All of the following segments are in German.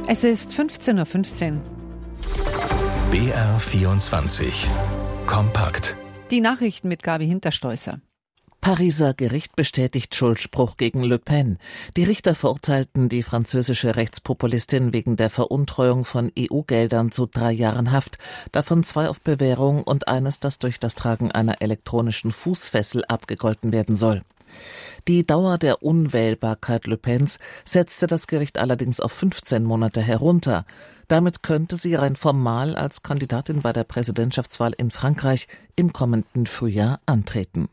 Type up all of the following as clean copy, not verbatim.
Es ist 15:15 Uhr. BR24 Kompakt. Die Nachrichten mit Gabi Hinterstoisser. Pariser Gericht bestätigt Schuldspruch gegen Le Pen. Die Richter verurteilten die französische Rechtspopulistin wegen der Veruntreuung von EU-Geldern zu 3 Jahren Haft, davon 2 auf Bewährung und eines, das durch das Tragen einer elektronischen Fußfessel abgegolten werden soll. Die Dauer der Unwählbarkeit Le Pens setzte das Gericht allerdings auf 15 Monate herunter. Damit könnte sie rein formal als Kandidatin bei der Präsidentschaftswahl in Frankreich im kommenden Frühjahr antreten.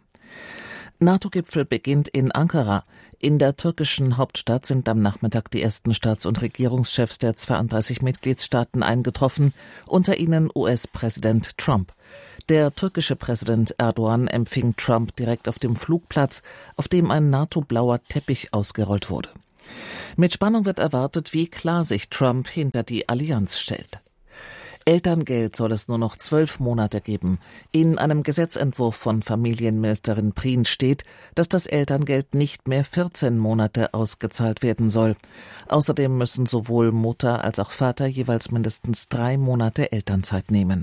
NATO-Gipfel beginnt in Ankara. In der türkischen Hauptstadt sind am Nachmittag die ersten Staats- und Regierungschefs der 32 Mitgliedstaaten eingetroffen, unter ihnen US-Präsident Trump. Der türkische Präsident Erdogan empfing Trump direkt auf dem Flugplatz, auf dem ein NATO-blauer Teppich ausgerollt wurde. Mit Spannung wird erwartet, wie klar sich Trump hinter die Allianz stellt. Elterngeld soll es nur noch 12 Monate geben. In einem Gesetzentwurf von Familienministerin Prien steht, dass das Elterngeld nicht mehr 14 Monate ausgezahlt werden soll. Außerdem müssen sowohl Mutter als auch Vater jeweils mindestens 3 Monate Elternzeit nehmen.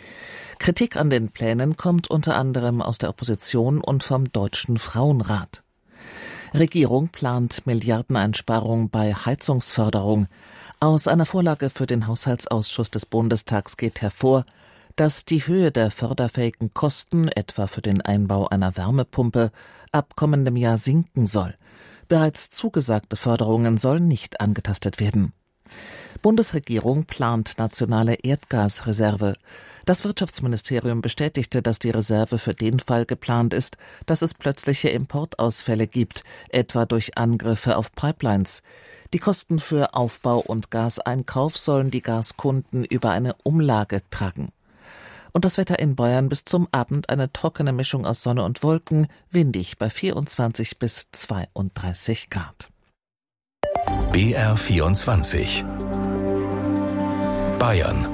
Kritik an den Plänen kommt unter anderem aus der Opposition und vom Deutschen Frauenrat. Regierung plant Milliardeneinsparung bei Heizungsförderung. Aus einer Vorlage für den Haushaltsausschuss des Bundestags geht hervor, dass die Höhe der förderfähigen Kosten, etwa für den Einbau einer Wärmepumpe, ab kommendem Jahr sinken soll. Bereits zugesagte Förderungen sollen nicht angetastet werden. Bundesregierung plant nationale Erdgasreserve. Das Wirtschaftsministerium bestätigte, dass die Reserve für den Fall geplant ist, dass es plötzliche Importausfälle gibt, etwa durch Angriffe auf Pipelines. Die Kosten für Aufbau und Gaseinkauf sollen die Gaskunden über eine Umlage tragen. Und das Wetter in Bayern: bis zum Abend eine trockene Mischung aus Sonne und Wolken, windig bei 24 bis 32 Grad. BR24 Bayern.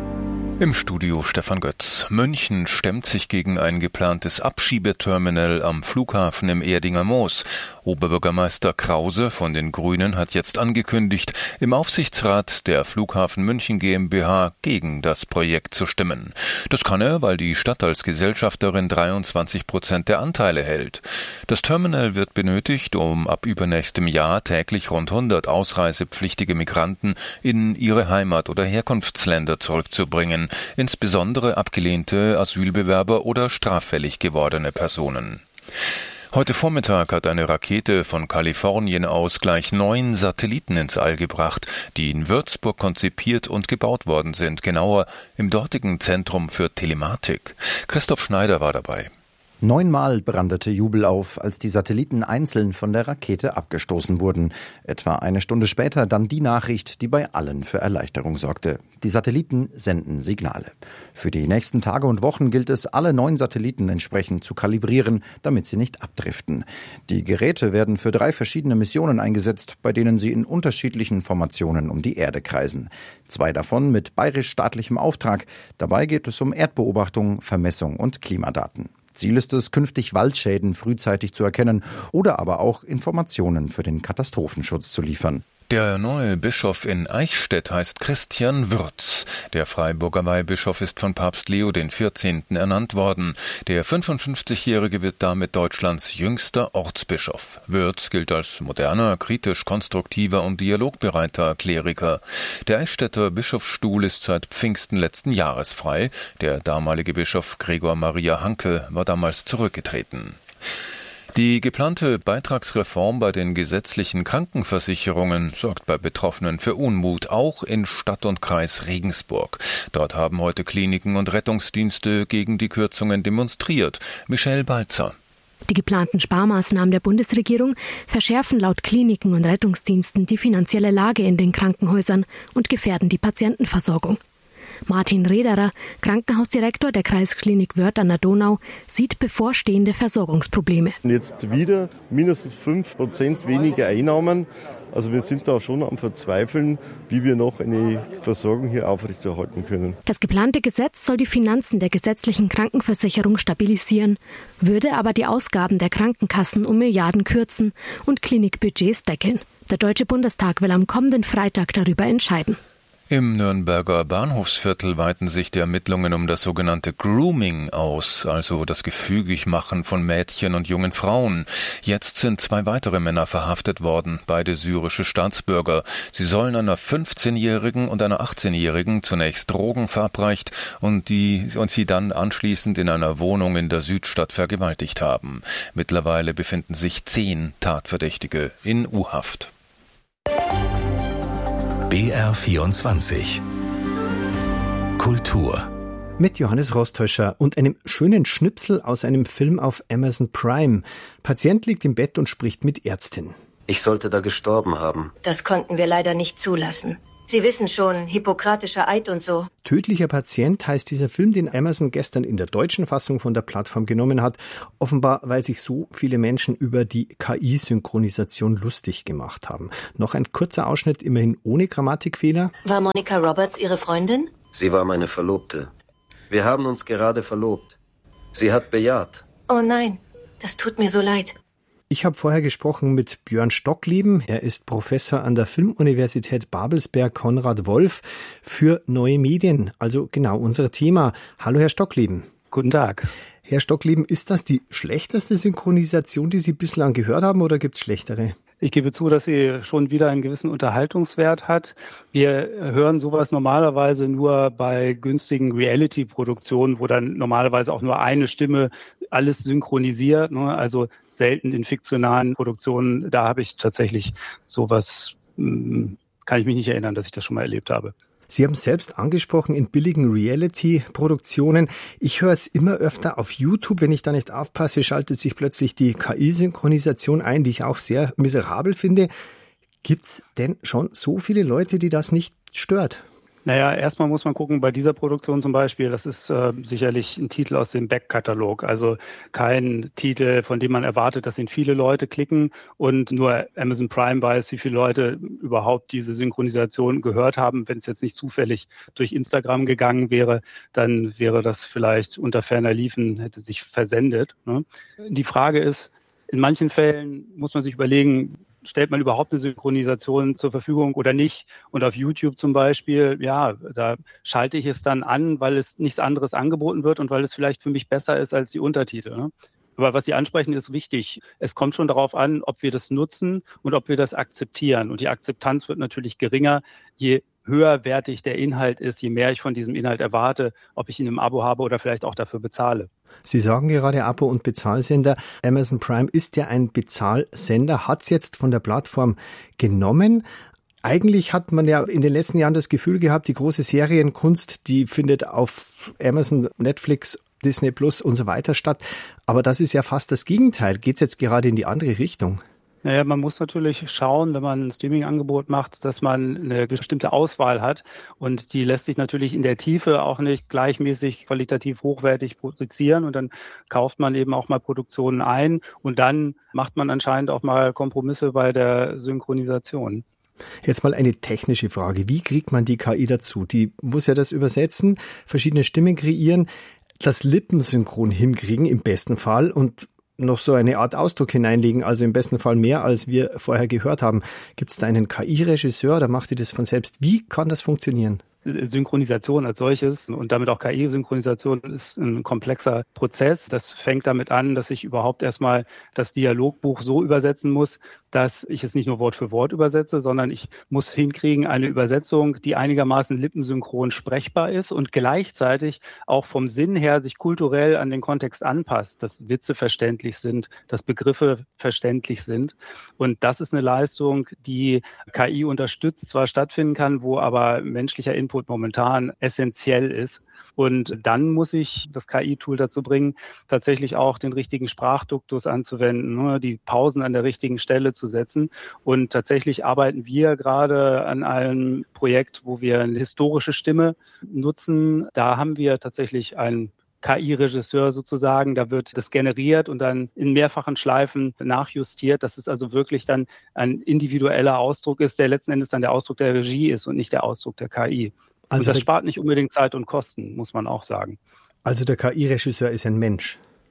Im Studio Stefan Götz. München stemmt sich gegen ein geplantes Abschiebeterminal am Flughafen im Erdinger Moos. Oberbürgermeister Krause von den Grünen hat jetzt angekündigt, im Aufsichtsrat der Flughafen München GmbH gegen das Projekt zu stimmen. Das kann er, weil die Stadt als Gesellschafterin 23% der Anteile hält. Das Terminal wird benötigt, um ab übernächstem Jahr täglich rund 100 ausreisepflichtige Migranten in ihre Heimat- oder Herkunftsländer zurückzubringen, insbesondere abgelehnte Asylbewerber oder straffällig gewordene Personen. Heute Vormittag hat eine Rakete von Kalifornien aus gleich 9 Satelliten ins All gebracht, die in Würzburg konzipiert und gebaut worden sind, genauer im dortigen Zentrum für Telematik. Christoph Schneider war dabei. 9-mal brandete Jubel auf, als die Satelliten einzeln von der Rakete abgestoßen wurden. Etwa eine Stunde später dann die Nachricht, die bei allen für Erleichterung sorgte. Die Satelliten senden Signale. Für die nächsten Tage und Wochen gilt es, alle 9 Satelliten entsprechend zu kalibrieren, damit sie nicht abdriften. Die Geräte werden für 3 verschiedene Missionen eingesetzt, bei denen sie in unterschiedlichen Formationen um die Erde kreisen. 2 davon mit bayerisch-staatlichem Auftrag. Dabei geht es um Erdbeobachtung, Vermessung und Klimadaten. Ziel ist es, künftig Waldschäden frühzeitig zu erkennen oder aber auch Informationen für den Katastrophenschutz zu liefern. Der neue Bischof in Eichstätt heißt Christian Würz. Der Freiburger Weihbischof ist von Papst Leo XIV. Ernannt worden. Der 55-Jährige wird damit Deutschlands jüngster Ortsbischof. Würz gilt als moderner, kritisch-konstruktiver und dialogbereiter Kleriker. Der Eichstätter Bischofsstuhl ist seit Pfingsten letzten Jahres frei. Der damalige Bischof Gregor Maria Hanke war damals zurückgetreten. Die geplante Beitragsreform bei den gesetzlichen Krankenversicherungen sorgt bei Betroffenen für Unmut, auch in Stadt und Kreis Regensburg. Dort haben heute Kliniken und Rettungsdienste gegen die Kürzungen demonstriert. Michelle Balzer. Die geplanten Sparmaßnahmen der Bundesregierung verschärfen laut Kliniken und Rettungsdiensten die finanzielle Lage in den Krankenhäusern und gefährden die Patientenversorgung. Martin Rederer, Krankenhausdirektor der Kreisklinik Wörth an der Donau, sieht bevorstehende Versorgungsprobleme. Jetzt wieder mindestens 5% weniger Einnahmen. Also wir sind da schon am Verzweifeln, wie wir noch eine Versorgung hier aufrechterhalten können. Das geplante Gesetz soll die Finanzen der gesetzlichen Krankenversicherung stabilisieren, würde aber die Ausgaben der Krankenkassen um Milliarden kürzen und Klinikbudgets deckeln. Der Deutsche Bundestag will am kommenden Freitag darüber entscheiden. Im Nürnberger Bahnhofsviertel weiten sich die Ermittlungen um das sogenannte Grooming aus, also das Gefügigmachen von Mädchen und jungen Frauen. Jetzt sind 2 weitere Männer verhaftet worden, beide syrische Staatsbürger. Sie sollen einer 15-Jährigen und einer 18-Jährigen zunächst Drogen verabreicht und sie dann anschließend in einer Wohnung in der Südstadt vergewaltigt haben. Mittlerweile befinden sich 10 Tatverdächtige in U-Haft. BR24 Kultur mit Johannes Rostäuscher und einem schönen Schnipsel aus einem Film auf Amazon Prime. Patient liegt im Bett und spricht mit Ärztin. Ich sollte da gestorben haben. Das konnten wir leider nicht zulassen. Sie wissen schon, hippokratischer Eid und so. Tödlicher Patient heißt dieser Film, den Amazon gestern in der deutschen Fassung von der Plattform genommen hat. Offenbar, weil sich so viele Menschen über die KI-Synchronisation lustig gemacht haben. Noch ein kurzer Ausschnitt, immerhin ohne Grammatikfehler. War Monica Roberts Ihre Freundin? Sie war meine Verlobte. Wir haben uns gerade verlobt. Sie hat bejaht. Oh nein, das tut mir so leid. Ich habe vorher gesprochen mit Björn Stockleben. Er ist Professor an der Filmuniversität Babelsberg Konrad Wolf für neue Medien. Also genau unser Thema. Hallo, Herr Stockleben. Guten Tag. Herr Stockleben, ist das die schlechteste Synchronisation, die Sie bislang gehört haben, oder gibt es schlechtere? Ich gebe zu, dass sie schon wieder einen gewissen Unterhaltungswert hat. Wir hören sowas normalerweise nur bei günstigen Reality-Produktionen, wo dann normalerweise auch nur eine Stimme alles synchronisiert, ne? Also selten in fiktionalen Produktionen. Da habe ich tatsächlich sowas, kann ich mich nicht erinnern, dass ich das schon mal erlebt habe. Sie haben es selbst angesprochen, in billigen Reality-Produktionen. Ich höre es immer öfter auf YouTube. Wenn ich da nicht aufpasse, schaltet sich plötzlich die KI-Synchronisation ein, die ich auch sehr miserabel finde. Gibt's denn schon so viele Leute, die das nicht stört? Naja, erstmal muss man gucken, bei dieser Produktion zum Beispiel, das ist sicherlich ein Titel aus dem Backkatalog, also kein Titel, von dem man erwartet, dass ihn viele Leute klicken und nur Amazon Prime weiß, wie viele Leute überhaupt diese Synchronisation gehört haben. Wenn es jetzt nicht zufällig durch Instagram gegangen wäre, dann wäre das vielleicht unter ferner Liefen, hätte sich versendet, ne? Die Frage ist, in manchen Fällen muss man sich überlegen, stellt man überhaupt eine Synchronisation zur Verfügung oder nicht? Und auf YouTube zum Beispiel, ja, da schalte ich es dann an, weil es nichts anderes angeboten wird und weil es vielleicht für mich besser ist als die Untertitel, ne? Aber was Sie ansprechen, ist wichtig. Es kommt schon darauf an, ob wir das nutzen und ob wir das akzeptieren. Und die Akzeptanz wird natürlich geringer, je höherwertig der Inhalt ist, je mehr ich von diesem Inhalt erwarte, ob ich ihn im Abo habe oder vielleicht auch dafür bezahle. Sie sagen gerade Abo- und Bezahlsender. Amazon Prime ist ja ein Bezahlsender, hat es jetzt von der Plattform genommen. Eigentlich hat man ja in den letzten Jahren das Gefühl gehabt, die große Serienkunst, die findet auf Amazon, Netflix, Disney Plus und so weiter statt. Aber das ist ja fast das Gegenteil. Geht es jetzt gerade in die andere Richtung? Naja, man muss natürlich schauen, wenn man ein Streaming-Angebot macht, dass man eine bestimmte Auswahl hat. Und die lässt sich natürlich in der Tiefe auch nicht gleichmäßig qualitativ hochwertig produzieren. Und dann kauft man eben auch mal Produktionen ein. Und dann macht man anscheinend auch mal Kompromisse bei der Synchronisation. Jetzt mal eine technische Frage. Wie kriegt man die KI dazu? Die muss ja das übersetzen, verschiedene Stimmen kreieren, das Lippensynchron hinkriegen im besten Fall und noch so eine Art Ausdruck hineinlegen, also im besten Fall mehr, als wir vorher gehört haben. Gibt es da einen KI-Regisseur, oder macht ihr das von selbst? Wie kann das funktionieren? Synchronisation als solches und damit auch KI-Synchronisation ist ein komplexer Prozess. Das fängt damit an, dass ich überhaupt erstmal das Dialogbuch so übersetzen muss, dass ich es nicht nur Wort für Wort übersetze, sondern ich muss hinkriegen eine Übersetzung, die einigermaßen lippensynchron sprechbar ist und gleichzeitig auch vom Sinn her sich kulturell an den Kontext anpasst, dass Witze verständlich sind, dass Begriffe verständlich sind. Und das ist eine Leistung, die KI unterstützt, zwar stattfinden kann, wo aber menschlicher Input momentan essentiell ist. Und dann muss ich das KI-Tool dazu bringen, tatsächlich auch den richtigen Sprachduktus anzuwenden, die Pausen an der richtigen Stelle zu setzen. Und tatsächlich arbeiten wir gerade an einem Projekt, wo wir eine historische Stimme nutzen. Da haben wir tatsächlich einen KI-Regisseur sozusagen, da wird das generiert und dann in mehrfachen Schleifen nachjustiert, dass es also wirklich dann ein individueller Ausdruck ist, der letzten Endes dann der Ausdruck der Regie ist und nicht der Ausdruck der KI. Also und das spart nicht unbedingt Zeit und Kosten, muss man auch sagen. Also der KI-Regisseur ist ein Mensch?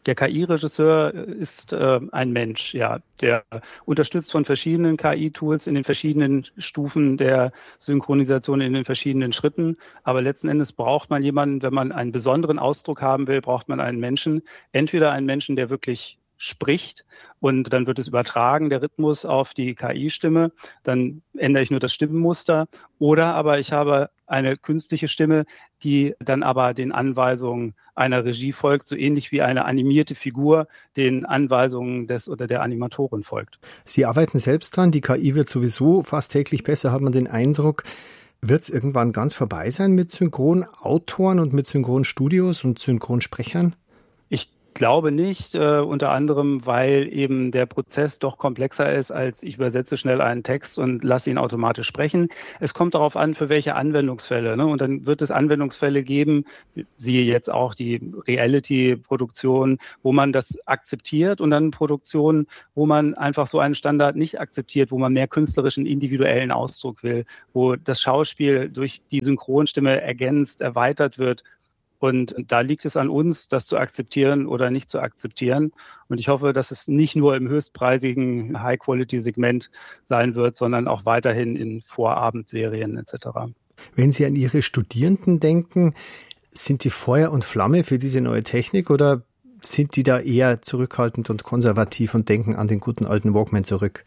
Der KI-Regisseur ist ein Mensch, ja, der unterstützt von verschiedenen KI-Tools in den verschiedenen Stufen der Synchronisation, in den verschiedenen Schritten. Aber letzten Endes braucht man jemanden, wenn man einen besonderen Ausdruck haben will, braucht man einen Menschen. Entweder einen Menschen, der wirklich spricht und dann wird es übertragen, der Rhythmus auf die KI-Stimme, dann ändere ich nur das Stimmenmuster. Oder aber ich habe eine künstliche Stimme, die dann aber den Anweisungen einer Regie folgt, so ähnlich wie eine animierte Figur den Anweisungen des oder der Animatorin folgt. Sie arbeiten selbst dran, die KI wird sowieso fast täglich besser, hat man den Eindruck. Wird es irgendwann ganz vorbei sein mit Synchronautoren und mit Synchronstudios und Synchronsprechern? Ich glaube nicht, unter anderem, weil eben der Prozess doch komplexer ist, als ich übersetze schnell einen Text und lasse ihn automatisch sprechen. Es kommt darauf an, für welche Anwendungsfälle, ne? Und dann wird es Anwendungsfälle geben, siehe jetzt auch die Reality-Produktion, wo man das akzeptiert und dann Produktionen, wo man einfach so einen Standard nicht akzeptiert, wo man mehr künstlerischen, individuellen Ausdruck will, wo das Schauspiel durch die Synchronstimme ergänzt, erweitert wird. Und da liegt es an uns, das zu akzeptieren oder nicht zu akzeptieren. Und ich hoffe, dass es nicht nur im höchstpreisigen High-Quality-Segment sein wird, sondern auch weiterhin in Vorabendserien etc. Wenn Sie an Ihre Studierenden denken, sind die Feuer und Flamme für diese neue Technik oder sind die da eher zurückhaltend und konservativ und denken an den guten alten Walkman zurück?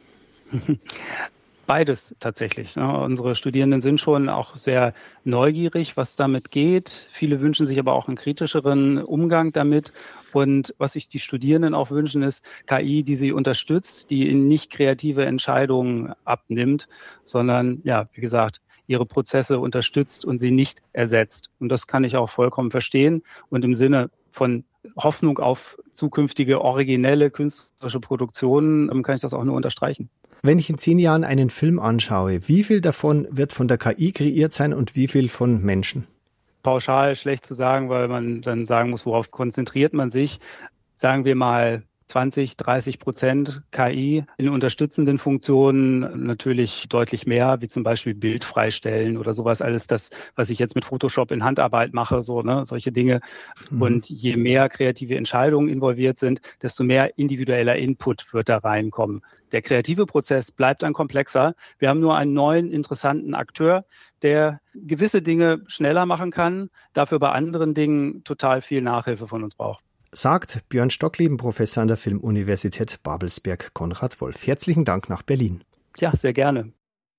Beides tatsächlich. Unsere Studierenden sind schon auch sehr neugierig, was damit geht. Viele wünschen sich aber auch einen kritischeren Umgang damit. Und was sich die Studierenden auch wünschen, ist KI, die sie unterstützt, die ihnen nicht kreative Entscheidungen abnimmt, sondern, ja, wie gesagt, ihre Prozesse unterstützt und sie nicht ersetzt. Und das kann ich auch vollkommen verstehen. Und im Sinne von Hoffnung auf zukünftige originelle künstlerische Produktionen kann ich das auch nur unterstreichen. Wenn ich in 10 Jahren einen Film anschaue, wie viel davon wird von der KI kreiert sein und wie viel von Menschen? Pauschal schlecht zu sagen, weil man dann sagen muss, worauf konzentriert man sich. Sagen wir mal 20-30% KI in unterstützenden Funktionen, natürlich deutlich mehr, wie zum Beispiel Bild freistellen oder sowas, alles das, was ich jetzt mit Photoshop in Handarbeit mache, so, ne, solche Dinge. Und je mehr kreative Entscheidungen involviert sind, desto mehr individueller Input wird da reinkommen. Der kreative Prozess bleibt dann komplexer. Wir haben nur einen neuen, interessanten Akteur, der gewisse Dinge schneller machen kann, dafür bei anderen Dingen total viel Nachhilfe von uns braucht. Sagt Björn Stockleben, Professor an der Filmuniversität Babelsberg, Konrad Wolf. Herzlichen Dank nach Berlin. Ja, sehr gerne.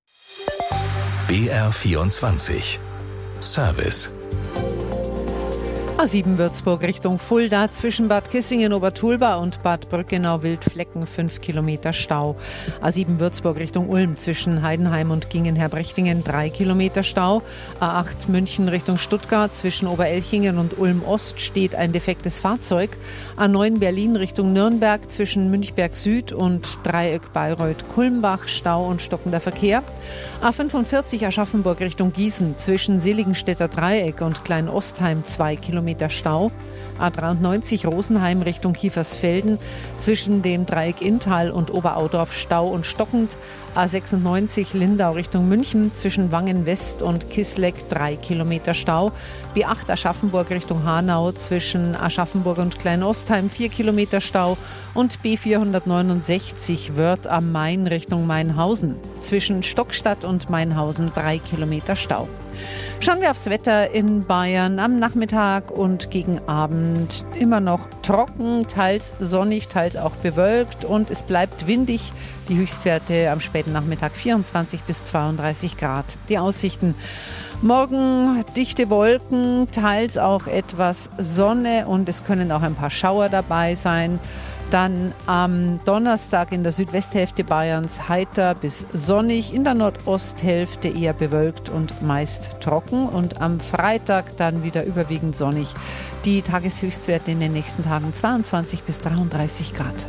BR24 Service. A7 Würzburg Richtung Fulda zwischen Bad Kissingen-Obertulba und Bad Brückenau-Wildflecken 5 Kilometer Stau. A7 Würzburg Richtung Ulm zwischen Heidenheim und Gingen-Herbrechtingen 3 Kilometer Stau. A8 München Richtung Stuttgart zwischen Oberelchingen und Ulm-Ost steht ein defektes Fahrzeug. A9 Berlin Richtung Nürnberg zwischen Münchberg Süd und Dreieck Bayreuth-Kulmbach Stau und stockender Verkehr. A45 Aschaffenburg Richtung Gießen zwischen Seligenstädter Dreieck und Kleinostheim 2 Kilometer Stau. A93 Rosenheim Richtung Kiefersfelden zwischen dem Dreieck Inntal und Oberaudorf Stau und stockend. A96 Lindau Richtung München zwischen Wangen West und Kisleck 3 Kilometer Stau. B8 Aschaffenburg Richtung Hanau zwischen Aschaffenburg und Kleinostheim 4 Kilometer Stau. Und B469 Wörth am Main Richtung Mainhausen zwischen Stockstadt und Mainhausen 3 Kilometer Stau. Schauen wir aufs Wetter in Bayern. Am Nachmittag und gegen Abend immer noch trocken, teils sonnig, teils auch bewölkt und es bleibt windig. Die Höchstwerte am späten Nachmittag 24 bis 32 Grad. Die Aussichten: morgen dichte Wolken, teils auch etwas Sonne und es können auch ein paar Schauer dabei sein. Dann am Donnerstag in der Südwesthälfte Bayerns heiter bis sonnig, in der Nordosthälfte eher bewölkt und meist trocken und am Freitag dann wieder überwiegend sonnig. Die Tageshöchstwerte in den nächsten Tagen 22 bis 33 Grad.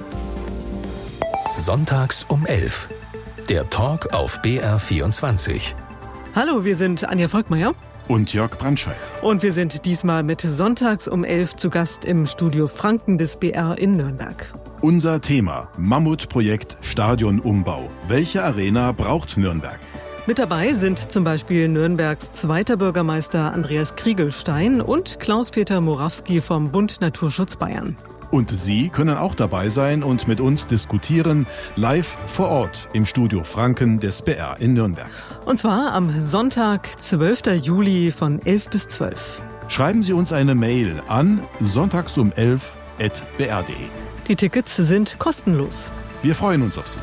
Sonntags um 11. Der Talk auf BR24. Hallo, wir sind Anja Volkmeier und Jörg Brandscheid. Und wir sind diesmal mit Sonntags um 11 zu Gast im Studio Franken des BR in Nürnberg. Unser Thema: Mammutprojekt Stadionumbau. Welche Arena braucht Nürnberg? Mit dabei sind zum Beispiel Nürnbergs zweiter Bürgermeister Andreas Kriegelstein und Klaus-Peter Morawski vom Bund Naturschutz Bayern. Und Sie können auch dabei sein und mit uns diskutieren, live vor Ort im Studio Franken des BR in Nürnberg. Und zwar am Sonntag, 12. Juli von 11 bis 12. Schreiben Sie uns eine Mail an sonntagsum11@br.de. Die Tickets sind kostenlos. Wir freuen uns auf Sie.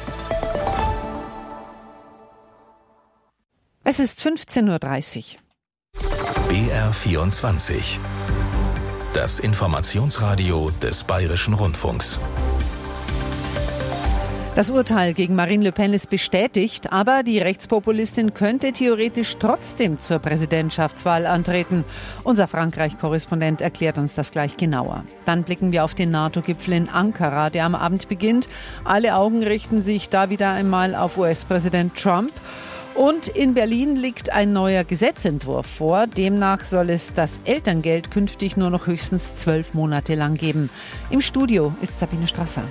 Es ist 15:30 Uhr. BR24. Das Informationsradio des Bayerischen Rundfunks. Das Urteil gegen Marine Le Pen ist bestätigt, aber die Rechtspopulistin könnte theoretisch trotzdem zur Präsidentschaftswahl antreten. Unser Frankreich-Korrespondent erklärt uns das gleich genauer. Dann blicken wir auf den NATO-Gipfel in Ankara, der am Abend beginnt. Alle Augen richten sich da wieder einmal auf US-Präsident Trump. Und in Berlin liegt ein neuer Gesetzentwurf vor. Demnach soll es das Elterngeld künftig nur noch höchstens 12 Monate lang geben. Im Studio ist Sabine Strasser.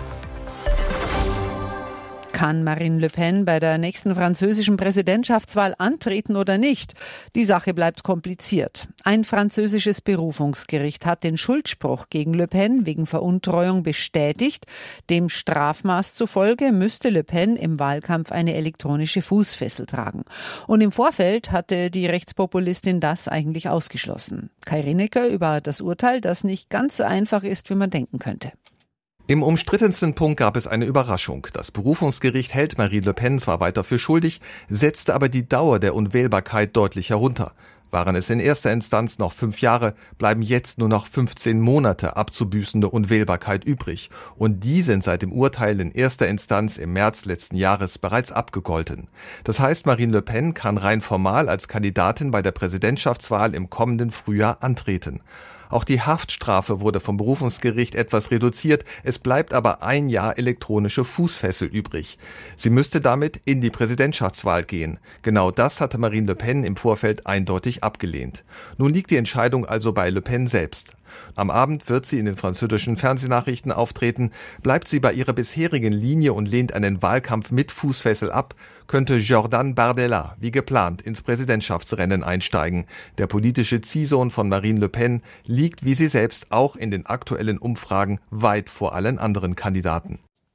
Kann Marine Le Pen bei der nächsten französischen Präsidentschaftswahl antreten oder nicht? Die Sache bleibt kompliziert. Ein französisches Berufungsgericht hat den Schuldspruch gegen Le Pen wegen Veruntreuung bestätigt. Dem Strafmaß zufolge müsste Le Pen im Wahlkampf eine elektronische Fußfessel tragen. Und im Vorfeld hatte die Rechtspopulistin das eigentlich ausgeschlossen. Kai Rinecker über das Urteil, das nicht ganz so einfach ist, wie man denken könnte. Im umstrittensten Punkt gab es eine Überraschung. Das Berufungsgericht hält Marine Le Pen zwar weiter für schuldig, setzte aber die Dauer der Unwählbarkeit deutlich herunter. Waren es in erster Instanz noch 5 Jahre, bleiben jetzt nur noch 15 Monate abzubüßende Unwählbarkeit übrig. Und die sind seit dem Urteil in erster Instanz im März letzten Jahres bereits abgegolten. Das heißt, Marine Le Pen kann rein formal als Kandidatin bei der Präsidentschaftswahl im kommenden Frühjahr antreten. Auch die Haftstrafe wurde vom Berufungsgericht etwas reduziert. Es bleibt aber 1 Jahr elektronische Fußfessel übrig. Sie müsste damit in die Präsidentschaftswahl gehen. Genau das hatte Marine Le Pen im Vorfeld eindeutig abgelehnt. Nun liegt die Entscheidung also bei Le Pen selbst. Am Abend wird sie in den französischen Fernsehnachrichten auftreten. Bleibt sie bei ihrer bisherigen Linie und lehnt einen Wahlkampf mit Fußfessel ab, könnte Jordan Bardella wie geplant ins Präsidentschaftsrennen einsteigen. Der politische Ziehsohn von Marine Le Pen liegt wie sie selbst auch in den aktuellen Umfragen weit vor allen anderen Kandidaten.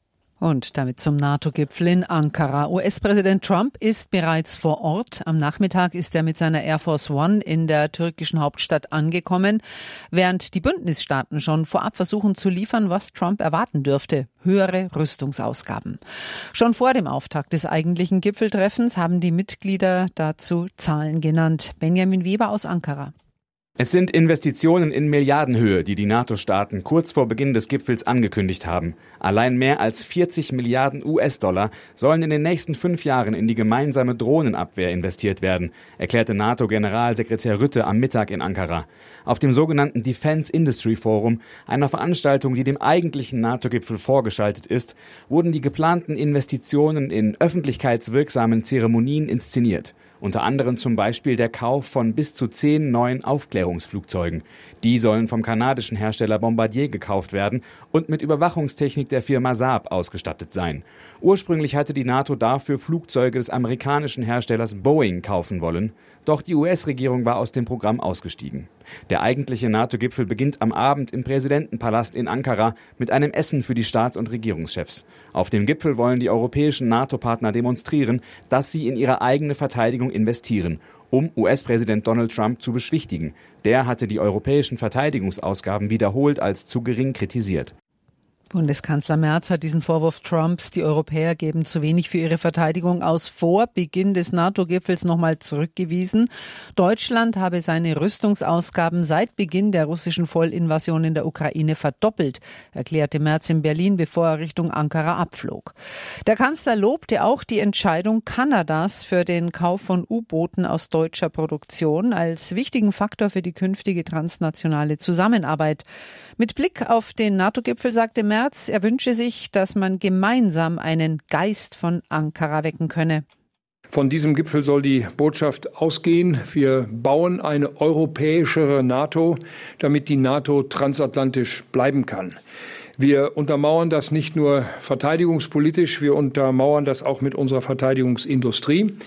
Und damit zum NATO-Gipfel in Ankara. US-Präsident Trump ist bereits vor Ort. Am Nachmittag ist er mit seiner Air Force One in der türkischen Hauptstadt angekommen, während die Bündnisstaaten schon vorab versuchen zu liefern, was Trump erwarten dürfte: höhere Rüstungsausgaben. Schon vor dem Auftakt des eigentlichen Gipfeltreffens haben die Mitglieder dazu Zahlen genannt. Benjamin Weber aus Ankara. Es sind Investitionen in Milliardenhöhe, die die NATO-Staaten kurz vor Beginn des Gipfels angekündigt haben. Allein mehr als 40 Milliarden US-Dollar sollen in den nächsten 5 Jahren in die gemeinsame Drohnenabwehr investiert werden, erklärte NATO-Generalsekretär Rutte am Mittag in Ankara. Auf dem sogenannten Defense Industry Forum, einer Veranstaltung, die dem eigentlichen NATO-Gipfel vorgeschaltet ist, wurden die geplanten Investitionen in öffentlichkeitswirksamen Zeremonien inszeniert. Unter anderem zum Beispiel der Kauf von bis zu 10 neuen Aufklärungsflugzeugen. Die sollen vom kanadischen Hersteller Bombardier gekauft werden und mit Überwachungstechnik der Firma Saab ausgestattet sein. Ursprünglich hatte die NATO dafür Flugzeuge des amerikanischen Herstellers Boeing kaufen wollen. Doch die US-Regierung war aus dem Programm ausgestiegen. Der eigentliche NATO-Gipfel beginnt am Abend im Präsidentenpalast in Ankara mit einem Essen für die Staats- und Regierungschefs. Auf dem Gipfel wollen die europäischen NATO-Partner demonstrieren, dass sie in ihre eigene Verteidigung investieren, um US-Präsident Donald Trump zu beschwichtigen. Der hatte die europäischen Verteidigungsausgaben wiederholt als zu gering kritisiert. Bundeskanzler Merz hat diesen Vorwurf Trumps, die Europäer geben zu wenig für ihre Verteidigung aus, vor Beginn des NATO-Gipfels nochmal zurückgewiesen. Deutschland habe seine Rüstungsausgaben seit Beginn der russischen Vollinvasion in der Ukraine verdoppelt, erklärte Merz in Berlin, bevor er Richtung Ankara abflog. Der Kanzler lobte auch die Entscheidung Kanadas für den Kauf von U-Booten aus deutscher Produktion als wichtigen Faktor für die künftige transnationale Zusammenarbeit. Mit Blick auf den NATO-Gipfel sagte Merz, er wünsche sich, dass man gemeinsam einen Geist von Ankara wecken könne. Von diesem Gipfel soll die Botschaft ausgehen: Wir bauen eine europäischere NATO, damit die NATO transatlantisch bleiben kann. Wir untermauern das nicht nur verteidigungspolitisch, wir untermauern das auch mit unserer Verteidigungsindustrie.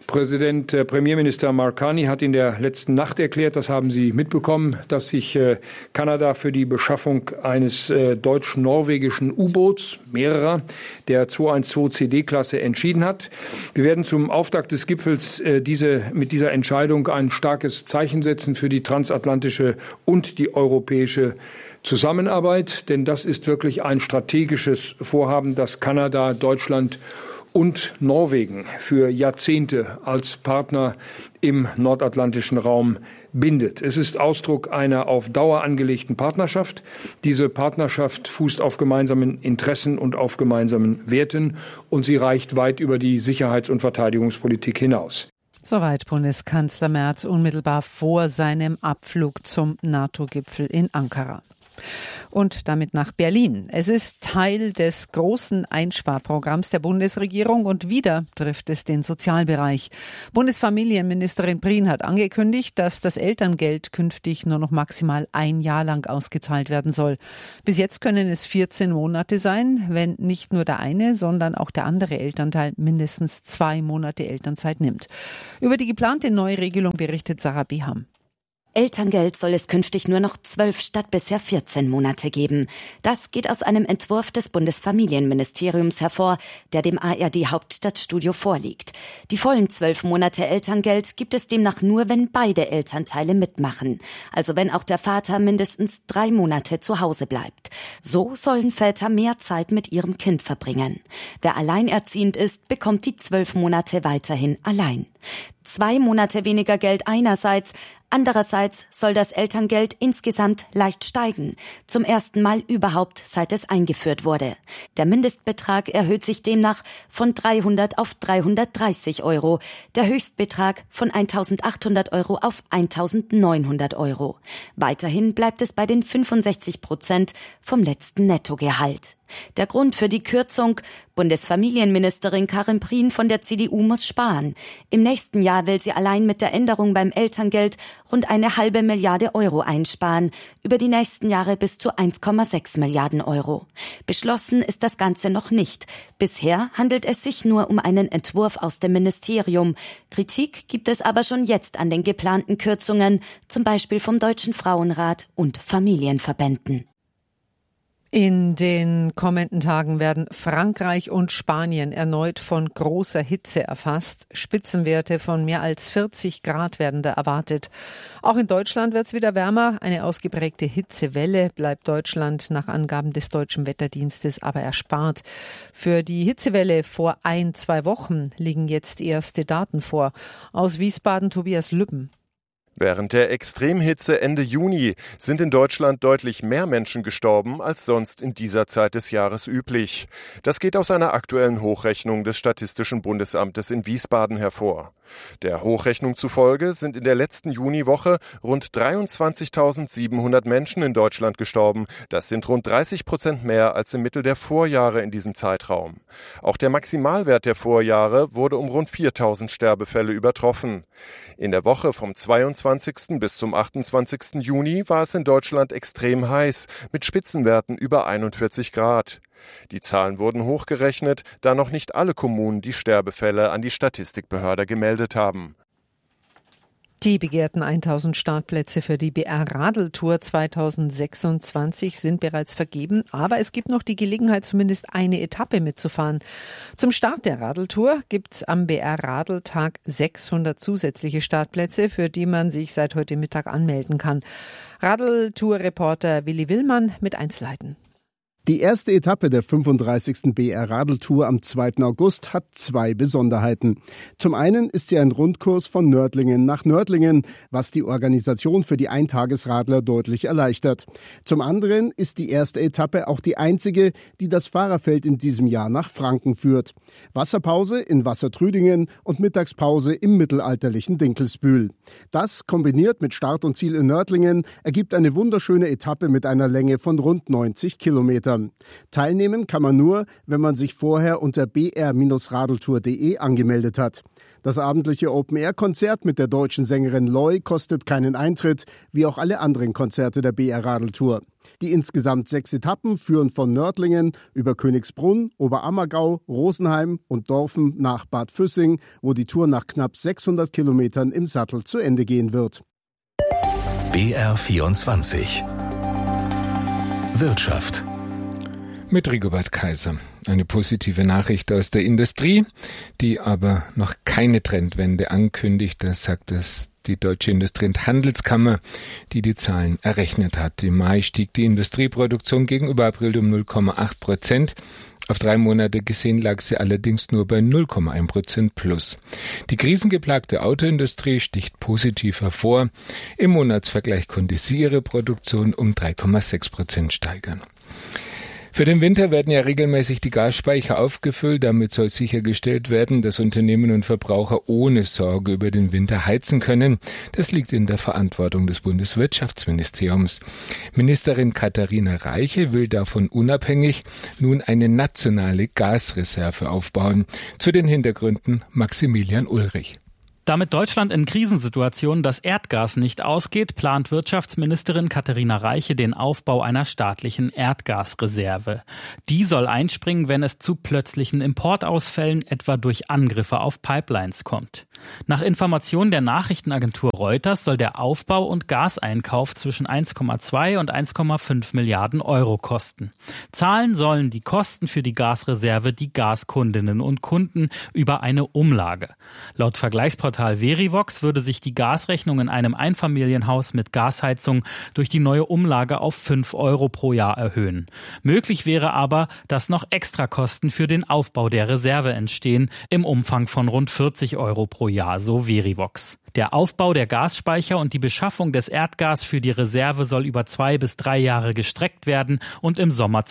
Premierminister Mark Carney hat in der letzten Nacht erklärt, das haben Sie mitbekommen, dass sich Kanada für die Beschaffung eines deutsch-norwegischen U-Boots, mehrerer, der 212 CD-Klasse entschieden hat. Wir werden zum Auftakt des Gipfels mit dieser Entscheidung ein starkes Zeichen setzen für die transatlantische und die europäische Zusammenarbeit, denn das ist wirklich ein strategisches Vorhaben, das Kanada, Deutschland und Norwegen für Jahrzehnte als Partner im nordatlantischen Raum bindet. Es ist Ausdruck einer auf Dauer angelegten Partnerschaft. Diese Partnerschaft fußt auf gemeinsamen Interessen und auf gemeinsamen Werten und sie reicht weit über die Sicherheits- und Verteidigungspolitik hinaus. Soweit Bundeskanzler Merz unmittelbar vor seinem Abflug zum NATO-Gipfel in Ankara. Und damit nach Berlin. Es ist Teil des großen Einsparprogramms der Bundesregierung und wieder trifft es den Sozialbereich. Bundesfamilienministerin Prien hat angekündigt, dass das Elterngeld künftig nur noch maximal 1 Jahr lang ausgezahlt werden soll. Bis jetzt können es 14 Monate sein, wenn nicht nur der eine, sondern auch der andere Elternteil mindestens 2 Monate Elternzeit nimmt. Über die geplante Neuregelung berichtet Sarah Beham. Elterngeld soll es künftig nur noch 12 statt bisher 14 Monate geben. Das geht aus einem Entwurf des Bundesfamilienministeriums hervor, der dem ARD-Hauptstadtstudio vorliegt. Die vollen 12 Monate Elterngeld gibt es demnach nur, wenn beide Elternteile mitmachen. Also wenn auch der Vater mindestens 3 Monate zu Hause bleibt. So sollen Väter mehr Zeit mit ihrem Kind verbringen. Wer alleinerziehend ist, bekommt die 12 Monate weiterhin allein. 2 Monate weniger Geld einerseits, andererseits soll das Elterngeld insgesamt leicht steigen. Zum ersten Mal überhaupt, seit es eingeführt wurde. Der Mindestbetrag erhöht sich demnach von 300 auf 330 Euro. Der Höchstbetrag von 1.800 Euro auf 1.900 Euro. Weiterhin bleibt es bei den 65% vom letzten Nettogehalt. Der Grund für die Kürzung: Bundesfamilienministerin Karin Prien von der CDU muss sparen. Im nächsten Jahr will sie allein mit der Änderung beim Elterngeld rund 1,5 Milliarde Euro einsparen, über die nächsten Jahre bis zu 1,6 Milliarden Euro. Beschlossen ist das Ganze noch nicht. Bisher handelt es sich nur um einen Entwurf aus dem Ministerium. Kritik gibt es aber schon jetzt an den geplanten Kürzungen, zum Beispiel vom Deutschen Frauenrat und Familienverbänden. In den kommenden Tagen werden Frankreich und Spanien erneut von großer Hitze erfasst. Spitzenwerte von mehr als 40 Grad werden da erwartet. Auch in Deutschland wird es wieder wärmer. Eine ausgeprägte Hitzewelle bleibt Deutschland nach Angaben des Deutschen Wetterdienstes aber erspart. Für die Hitzewelle vor 1-2 Wochen liegen jetzt erste Daten vor. Aus Wiesbaden Tobias Lübben. Während der Extremhitze Ende Juni sind in Deutschland deutlich mehr Menschen gestorben als sonst in dieser Zeit des Jahres üblich. Das geht aus einer aktuellen Hochrechnung des Statistischen Bundesamtes in Wiesbaden hervor. Der Hochrechnung zufolge sind in der letzten Juniwoche rund 23.700 Menschen in Deutschland gestorben. Das sind rund 30% mehr als im Mittel der Vorjahre in diesem Zeitraum. Auch der Maximalwert der Vorjahre wurde um rund 4.000 Sterbefälle übertroffen. In der Woche vom 22. bis zum 28. Juni war es in Deutschland extrem heiß, mit Spitzenwerten über 41 Grad. Die Zahlen wurden hochgerechnet, da noch nicht alle Kommunen die Sterbefälle an die Statistikbehörde gemeldet haben. Die begehrten 1000 Startplätze für die BR-Radeltour 2026 sind bereits vergeben, aber es gibt noch die Gelegenheit, zumindest eine Etappe mitzufahren. Zum Start der Radeltour gibt es am BR-Radeltag 600 zusätzliche Startplätze, für die man sich seit heute Mittag anmelden kann. Radeltour-Reporter Willi Willmann mit Einzelheiten. Die erste Etappe der 35. BR-Radeltour am 2. August hat 2 Besonderheiten. Zum einen ist sie ein Rundkurs von Nördlingen nach Nördlingen, was die Organisation für die Eintagesradler deutlich erleichtert. Zum anderen ist die erste Etappe auch die einzige, die das Fahrerfeld in diesem Jahr nach Franken führt. Wasserpause in Wassertrüdingen und Mittagspause im mittelalterlichen Dinkelsbühl. Das, kombiniert mit Start und Ziel in Nördlingen, ergibt eine wunderschöne Etappe mit einer Länge von rund 90 Kilometern. Teilnehmen kann man nur, wenn man sich vorher unter br-radeltour.de angemeldet hat. Das abendliche Open-Air-Konzert mit der deutschen Sängerin Loi kostet keinen Eintritt, wie auch alle anderen Konzerte der BR-Radeltour. Die insgesamt 6 Etappen führen von Nördlingen über Königsbrunn, Oberammergau, Rosenheim und Dorfen nach Bad Füssing, wo die Tour nach knapp 600 Kilometern im Sattel zu Ende gehen wird. BR24 Wirtschaft mit Rigobert Kaiser. Eine positive Nachricht aus der Industrie, die aber noch keine Trendwende ankündigt. Das sagt es die Deutsche Industrie- und Handelskammer, die die Zahlen errechnet hat. Im Mai stieg die Industrieproduktion gegenüber April um 0,8%. Auf 3 Monate gesehen lag sie allerdings nur bei 0,1% plus. Die krisengeplagte Autoindustrie sticht positiv hervor. Im Monatsvergleich konnte sie ihre Produktion um 3,6% steigern. Für den Winter werden ja regelmäßig die Gasspeicher aufgefüllt. Damit soll sichergestellt werden, dass Unternehmen und Verbraucher ohne Sorge über den Winter heizen können. Das liegt in der Verantwortung des Bundeswirtschaftsministeriums. Ministerin Katharina Reiche will davon unabhängig nun eine nationale Gasreserve aufbauen. Zu den Hintergründen Maximilian Ulrich. Damit Deutschland in Krisensituationen das Erdgas nicht ausgeht, plant Wirtschaftsministerin Katharina Reiche den Aufbau einer staatlichen Erdgasreserve. Die soll einspringen, wenn es zu plötzlichen Importausfällen, etwa durch Angriffe auf Pipelines, kommt. Nach Informationen der Nachrichtenagentur Reuters soll der Aufbau und Gaseinkauf zwischen 1,2 und 1,5 Milliarden Euro kosten. Zahlen sollen die Kosten für die Gasreserve die Gaskundinnen und Kunden über eine Umlage. Laut Vergleichsportal Verivox würde sich die Gasrechnung in einem Einfamilienhaus mit Gasheizung durch die neue Umlage auf 5 Euro pro Jahr erhöhen. Möglich wäre aber, dass noch Extrakosten für den Aufbau der Reserve entstehen, im Umfang von rund 40 Euro pro Jahr, so Verivox. Der Aufbau der Gasspeicher und die Beschaffung des Erdgas für die Reserve soll über 2 bis 3 Jahre gestreckt werden und im Sommer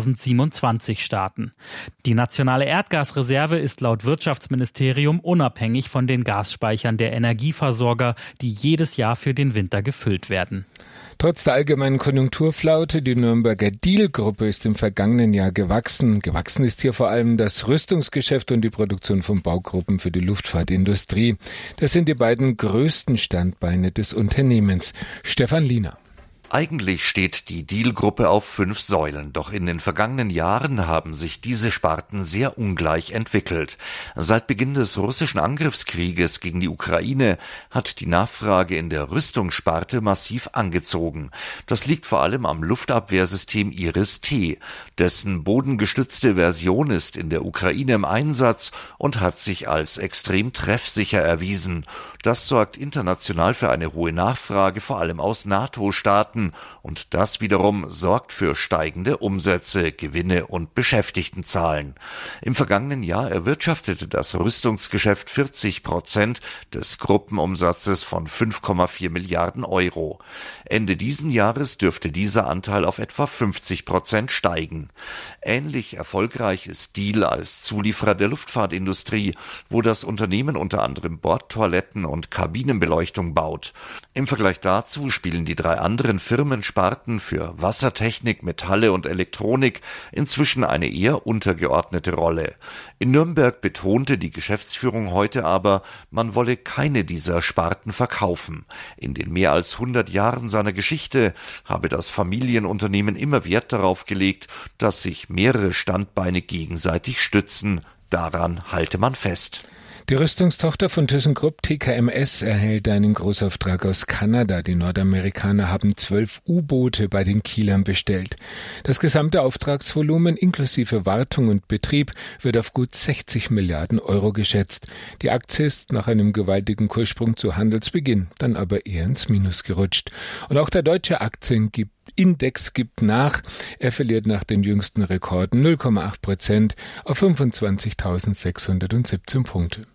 2027 starten. Die nationale Erdgasreserve ist laut Wirtschaftsministerium unabhängig von den Gasspeichern der Energieversorger, die jedes Jahr für den Winter gefüllt werden. Trotz der allgemeinen Konjunkturflaute, die Nürnberger Diehl-Gruppe ist im vergangenen Jahr gewachsen. Gewachsen ist hier vor allem das Rüstungsgeschäft und die Produktion von Baugruppen für die Luftfahrtindustrie. Das sind die beiden größten Standbeine des Unternehmens. Stefan Liener. Eigentlich steht die Diehl-Gruppe auf 5 Säulen, doch in den vergangenen Jahren haben sich diese Sparten sehr ungleich entwickelt. Seit Beginn des russischen Angriffskrieges gegen die Ukraine hat die Nachfrage in der Rüstungssparte massiv angezogen. Das liegt vor allem am Luftabwehrsystem Iris-T. Dessen bodengestützte Version ist in der Ukraine im Einsatz und hat sich als extrem treffsicher erwiesen. Das sorgt international für eine hohe Nachfrage, vor allem aus NATO-Staaten. Und das wiederum sorgt für steigende Umsätze, Gewinne und Beschäftigtenzahlen. Im vergangenen Jahr erwirtschaftete das Rüstungsgeschäft 40% des Gruppenumsatzes von 5,4 Milliarden Euro. Ende diesen Jahres dürfte dieser Anteil auf etwa 50% steigen. Ähnlich erfolgreich ist Diehl als Zulieferer der Luftfahrtindustrie, wo das Unternehmen unter anderem Bordtoiletten und Kabinenbeleuchtung baut. Im Vergleich dazu spielen die 3 anderen Firmensparten für Wassertechnik, Metalle und Elektronik inzwischen eine eher untergeordnete Rolle. In Nürnberg betonte die Geschäftsführung heute aber, man wolle keine dieser Sparten verkaufen. In den mehr als 100 Jahren seiner Geschichte habe das Familienunternehmen immer Wert darauf gelegt, dass sich mehrere Standbeine gegenseitig stützen. Daran halte man fest. Die Rüstungstochter von ThyssenKrupp TKMS erhält einen Großauftrag aus Kanada. Die Nordamerikaner haben 12 U-Boote bei den Kielern bestellt. Das gesamte Auftragsvolumen inklusive Wartung und Betrieb wird auf gut 60 Milliarden Euro geschätzt. Die Aktie ist nach einem gewaltigen Kurssprung zu Handelsbeginn dann aber eher ins Minus gerutscht. Und auch der deutsche Aktienindex gibt nach. Er verliert nach den jüngsten Rekorden 0,8% auf 25.617 Punkte.